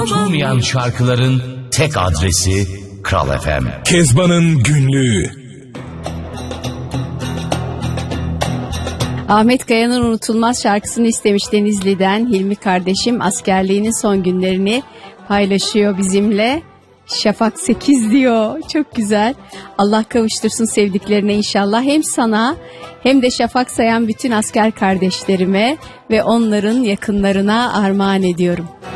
Unutulmayan şarkıların tek adresi Kral FM. Kezban'ın günlüğü. Ahmet Kaya'nın unutulmaz şarkısını istemiş Denizli'den Hilmi kardeşim, askerliğinin son günlerini paylaşıyor bizimle. Şafak 8 diyor, çok güzel. Allah kavuştursun sevdiklerine inşallah. Hem sana hem de şafak sayan bütün asker kardeşlerime ve onların yakınlarına armağan ediyorum.